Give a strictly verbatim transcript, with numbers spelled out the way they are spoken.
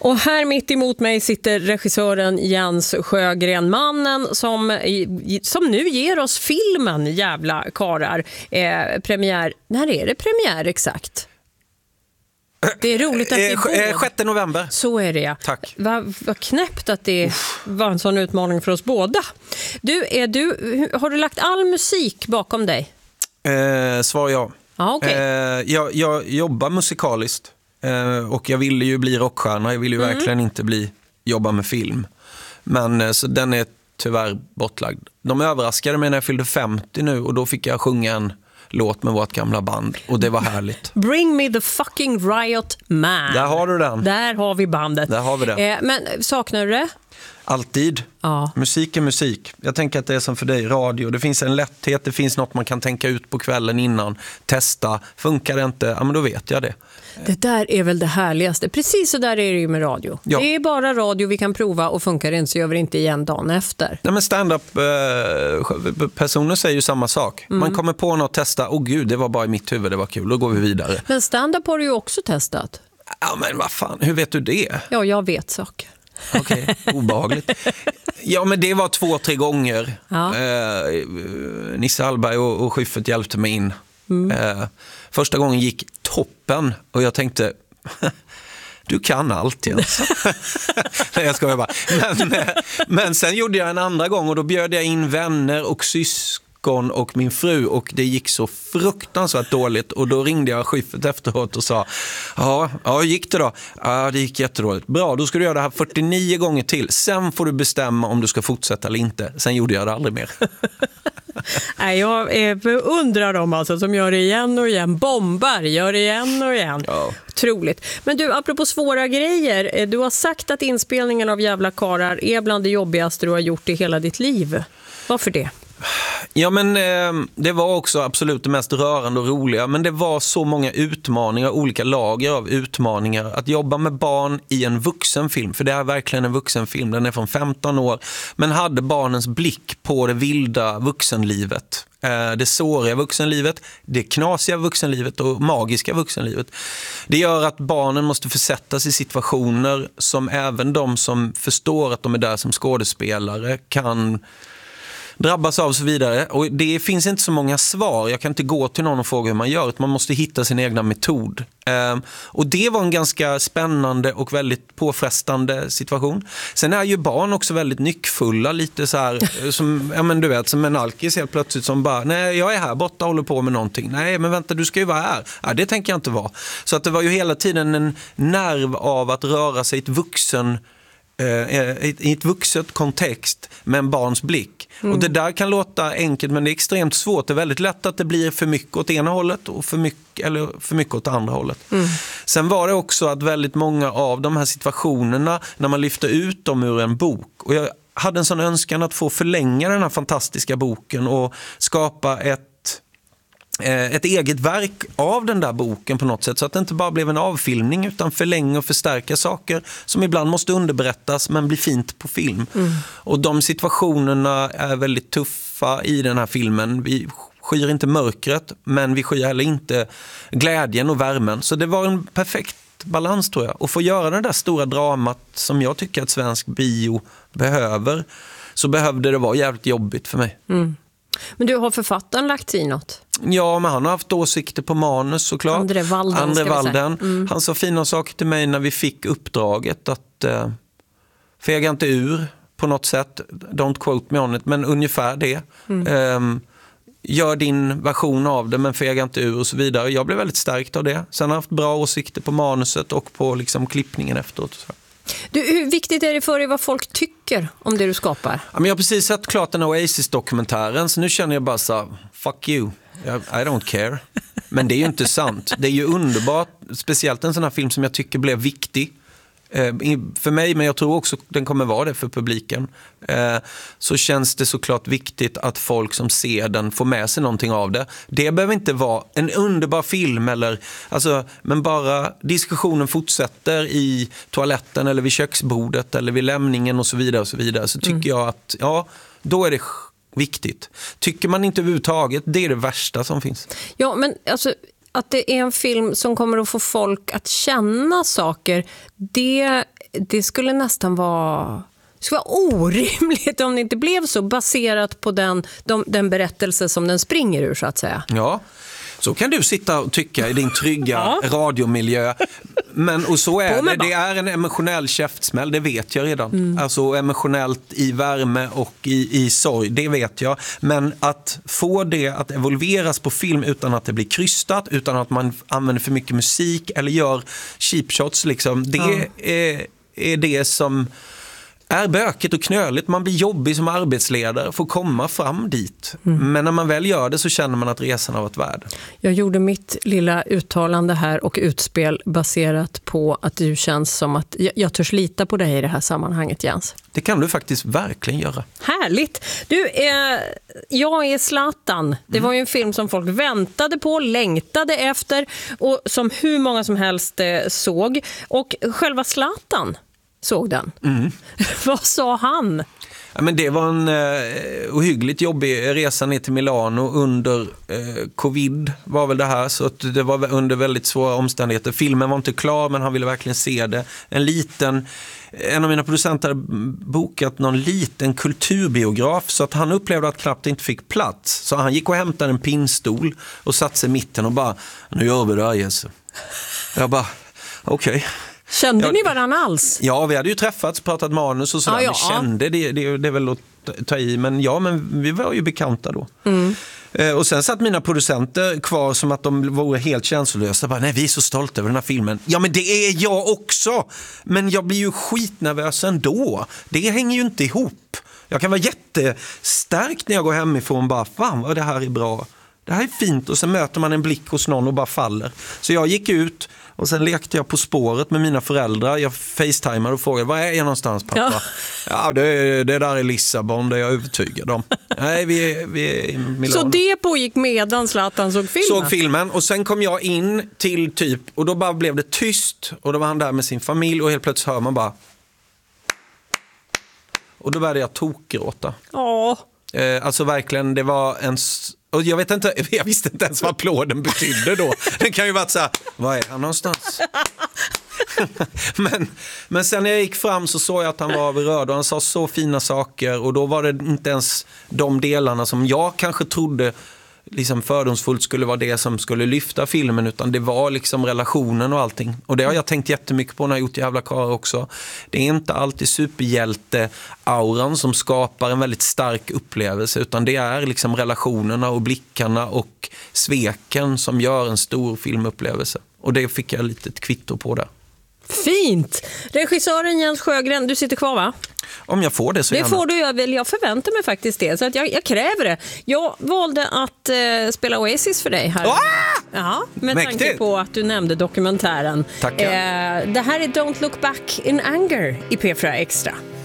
Och här mitt emot mig sitter regissören Jens Sjögren, mannen som, som nu ger oss filmen Jävla karar. Eh, premiär, när är det premiär exakt? Det är roligt att det är båda. sjätte november. Så är det, ja. Tack. Vad va knäppt att det Uff. var en sån utmaning för oss båda. Du, är du, har du lagt all musik bakom dig? Eh, svar ja. Ah, okay. eh, jag, jag jobbar musikaliskt. Eh, och jag ville ju bli rockstjärna. Jag ville ju mm. verkligen inte bli jobba med film. Men eh, så den är tyvärr bortlagd. De överraskade mig när jag fyllde femtio nu. Och då fick jag sjunga en låt med vårt gamla band. Och det var härligt. Bring me the fucking riot man. Där har du den. Där har vi bandet. Där har vi det. Eh, men saknar du det? Alltid. Ja. Musik är musik. Jag tänker att det är som för dig, radio. Det finns en lätthet, det finns något man kan tänka ut på kvällen innan. Testa. Funkar det inte? Ja, men då vet jag det. Det där är väl det härligaste. Precis så där är det ju med radio. Ja. Det är bara radio vi kan prova och funkar det inte så gör vi det inte igen dagen efter. Nej, men stand-up eh, personer säger ju samma sak. Mm. Man kommer på något och testa. Åh oh, gud, det var bara i mitt huvud, det var kul. Då går vi vidare. Men stand-up har du ju också testat. Ja, men vad fan, hur vet du det? Ja, jag vet saker. Okej, okay, obehagligt. Ja, men det var två, tre gånger. Ja. Eh, Nisse Hallberg och, och Schyffert hjälpte mig in. Mm. Eh, första gången gick toppen och jag tänkte, du kan allt Jens. Nej, jag skojar bara. Men, men sen gjorde jag en andra gång och då bjöd jag in vänner och syskon och min fru och det gick så fruktansvärt dåligt och då ringde jag Schyffert efteråt och sa ja, ja, gick det då? Ja, det gick jättedåligt. Bra, då ska du göra det här fyrtionio gånger till. Sen får du bestämma om du ska fortsätta eller inte. Sen gjorde jag det aldrig mer. Nej, jag undrar dem alltså som gör det igen och igen. Bombar, gör det igen och igen. Ja. Otroligt. Men du, apropå svåra grejer. Du har sagt att inspelningen av Jävla karar är bland det jobbigaste du har gjort i hela ditt liv. Varför det? Ja, men eh, det var också absolut det mest rörande och roliga. Men det var så många utmaningar, olika lager av utmaningar. Att jobba med barn i en vuxenfilm, för det är verkligen en vuxenfilm. Den är från femton år, men hade barnens blick på det vilda vuxenlivet. Eh, det såriga vuxenlivet, det knasiga vuxenlivet och magiska vuxenlivet. Det gör att barnen måste försättas i situationer som även de som förstår att de är där som skådespelare kan drabbas av så vidare. Och det finns inte så många svar. Jag kan inte gå till någon och fråga hur man gör. Man måste hitta sin egna metod. Eh, och det var en ganska spännande och väldigt påfrestande situation. Sen är ju barn också väldigt nyckfulla. Lite så här, som, ja, men du vet, som en alkis helt plötsligt som bara, nej, jag är här borta och håller på med någonting. Nej, men vänta, du ska ju vara här. Ja, det tänker jag inte vara. Så att det var ju hela tiden en nerv av att röra sig i ett vuxen i ett vuxet kontext med en barns blick. Mm. Och det där kan låta enkelt, men det är extremt svårt. Det är väldigt lätt att det blir för mycket åt ena hållet och för mycket, eller för mycket åt andra hållet. Mm. Sen var det också att väldigt många av de här situationerna, när man lyfter ut dem ur en bok, och jag hade en sån önskan att få förlänga den här fantastiska boken och skapa ett ett eget verk av den där boken på något sätt, så att det inte bara blev en avfilmning utan förlänga och förstärka saker som ibland måste underberättas men blir fint på film. Mm. Och de situationerna är väldigt tuffa i den här filmen. Vi skyr inte mörkret, men vi skyr heller inte glädjen och värmen. Så det var en perfekt balans, tror jag. Och få göra det där stora dramat som jag tycker att svensk bio behöver, så behövde det vara jävligt jobbigt för mig. Mm. Men du, har författaren lagt i något? Ja, men han har haft åsikter på manus såklart. André Walden. André Walden. Mm. Han sa fina saker till mig när vi fick uppdraget att eh, fega inte ur på något sätt. Don't quote me on it, men ungefär det. Mm. Eh, gör din version av det, men fega inte ur och så vidare. Jag blev väldigt stärkt av det. Sen har han haft bra åsikter på manuset och på liksom klippningen efteråt. Så. Du, hur viktigt är det för dig vad folk tycker om det du skapar? Ja, men jag har precis sett klart den Oasis-dokumentären, så nu känner jag bara så, fuck you, I don't care. Men det är ju inte sant. Det är ju underbart, speciellt en sån här film som jag tycker blev viktig. Eh, för mig, men jag tror också den kommer vara det för publiken. Eh, så känns det såklart viktigt att folk som ser den får med sig någonting av det. Det behöver inte vara en underbar film, eller, alltså, men bara diskussionen fortsätter i toaletten eller vid köksbordet eller vid lämningen och så vidare och så vidare. Så tycker mm. jag att, ja, då är det viktigt. Tycker man inte överhuvudtaget, det är det värsta som finns. Ja, men alltså att det är en film som kommer att få folk att känna saker, det, det skulle nästan vara... Det skulle vara orimligt om det inte blev så, baserat på den, de, den berättelse som den springer ur, så att säga. Ja, så kan du sitta och tycka i din trygga ja. radiomiljö. Men, och så är det. Det är en emotionell käftsmäll, det vet jag redan. Mm. Alltså emotionellt i värme och i, i sorg, det vet jag. Men att få det att evolveras på film utan att det blir krystat, utan att man använder för mycket musik eller gör cheap shots, liksom, det ja. är, är det som... är bökigt och knöligt. Man blir jobbig som arbetsledare för att komma fram dit. Mm. Men när man väl gör det så känner man att resan har varit värd. Jag gjorde mitt lilla uttalande här och utspel baserat på att du känns som att jag, jag törs lita på dig i det här sammanhanget, Jens. Det kan du faktiskt verkligen göra. Härligt! Du, eh, jag är Zlatan. Det var ju en film som folk väntade på, längtade efter och som hur många som helst eh, såg. Och själva Zlatan såg den. Mm. Vad sa han? Ja, men det var en eh, ohyggligt jobbig resa ner till Milano under eh, covid var väl det här, så att det var under väldigt svåra omständigheter. Filmen var inte klar, men han ville verkligen se det. En liten, en av mina producenter hade bokat någon liten kulturbiograf, så att han upplevde att knappt inte fick plats. Så han gick och hämtade en pinnstol och satt sig i mitten och bara, nu gör vi det här, Jesse. Jag bara, okej. Okay. Kände ja, ni varandra alls? Ja, vi hade ju träffats, pratat manus och sådär. Ah, ja. Vi kände, det, det, det är väl att ta i, men ja, men vi var ju bekanta då. Mm. Eh, och sen satt mina producenter kvar som att de vore helt känslolösa. Bara, nej, vi är så stolta över den här filmen. Ja, men det är jag också! Men jag blir ju skitnervös ändå. Det hänger ju inte ihop. Jag kan vara jättestark när jag går hemifrån bara, fan vad det här är bra. Det här är fint, och sen möter man en blick hos någon och bara faller. Så jag gick ut och sen lekte jag På spåret med mina föräldrar. Jag facetimade och frågade, var är jag någonstans, pappa? Ja, ja det, det där är Lissabon, det är jag övertygad om. Nej, vi är, vi är i Milano. Så det pågick medan Zlatan såg filmen? Såg filmen, och sen kom jag in till typ, och då bara blev det tyst. Och då var han där med sin familj och helt plötsligt hör man bara... Och då började jag tokgråta. Ja. Eh, alltså verkligen, det var en... Och jag vet inte, jag visste inte ens vad applåden betydde då. Det kan ju vara så här, vad är han någonstans? men, men sen när jag gick fram så såg jag att han var berörd och han sa så fina saker. Och då var det inte ens de delarna som jag kanske trodde liksom fördomsfullt skulle vara det som skulle lyfta filmen, utan det var liksom relationen och allting. Och det har jag tänkt jättemycket på när jag gjort Jävla karlar också. Det är inte alltid superhjälte-auran som skapar en väldigt stark upplevelse, utan det är liksom relationerna och blickarna och sveken som gör en stor filmupplevelse. Och det fick jag lite ett kvitto på där. Fint! Regissören Jens Sjögren, du sitter kvar, va? Om jag får det så det gärna. Det får du, jag, väl, jag förväntar mig faktiskt det. Så att jag, jag kräver det. Jag valde att eh, spela Oasis för dig här. Ah! Ja, med Mäktigt. Tanke på att du nämnde dokumentären. Tackar. Eh, det här är Don't Look Back in Anger i P fyra Extra.